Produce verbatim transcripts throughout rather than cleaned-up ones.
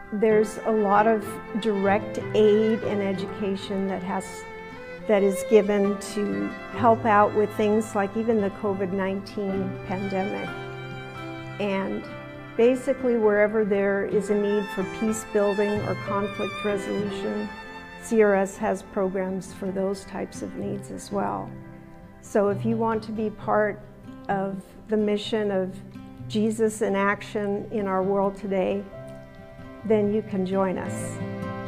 There's a lot of direct aid and education that has that is given to help out with things like even the COVID nineteen pandemic. And basically wherever there is a need for peace building or conflict resolution, C R S has programs for those types of needs as well. So if you want to be part of the mission of Jesus in action in our world today, then you can join us.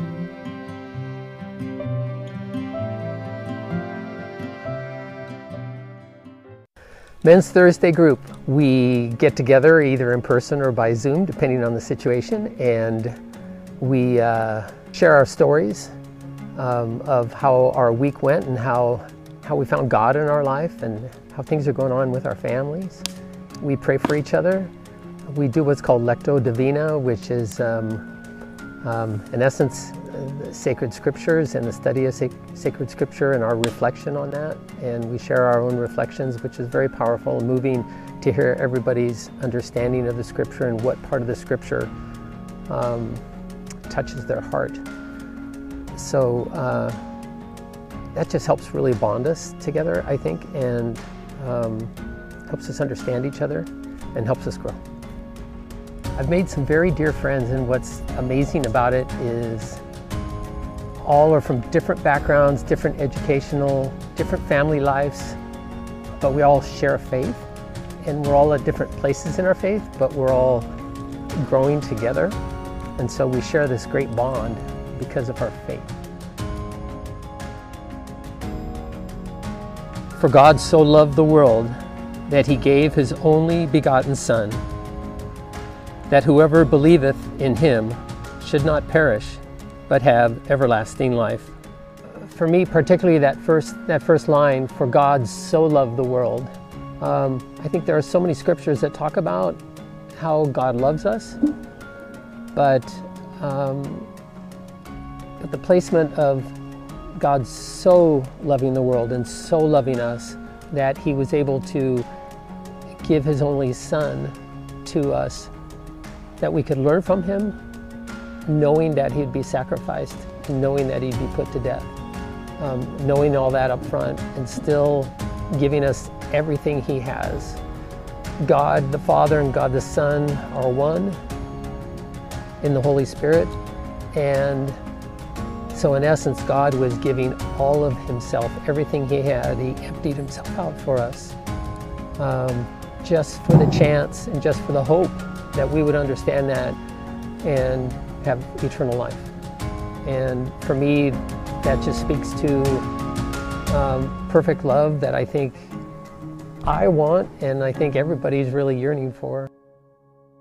Men's Thursday group. We get together either in person or by Zoom, depending on the situation, and we uh, share our stories um, of how our week went and how, how we found God in our life and how things are going on with our families. We pray for each other. We do what's called Lectio Divina, which is um, um, in essence uh, sacred scriptures and the study of sac sacred scripture and our reflection on that. And we share our own reflections, which is very powerful and moving to hear everybody's understanding of the scripture and what part of the scripture um, touches their heart. So uh, that just helps really bond us together, I think, and um, helps us understand each other and helps us grow. I've made some very dear friends, and what's amazing about it is all are from different backgrounds, different educational, different family lives, but we all share a faith, and we're all at different places in our faith, but we're all growing together, and so we share this great bond because of our faith. For God so loved the world that he gave his only begotten Son, that whoever believeth in him should not perish, but have everlasting life. For me, particularly that first, that first line, for God so loved the world. Um, I think there are so many scriptures that talk about how God loves us, but, um, but the placement of God so loving the world and so loving us that he was able to give his only Son to us, that we could learn from him, knowing that he'd be sacrificed, knowing that he'd be put to death, um, knowing all that up front and still giving us everything he has. God the Father and God the Son are one in the Holy Spirit, and so in essence God was giving all of himself, everything he had. He emptied himself out for us, um, just for the chance and just for the hope that we would understand that and have eternal life. And for me, that just speaks to um, perfect love that I think I want, and I think everybody's really yearning for.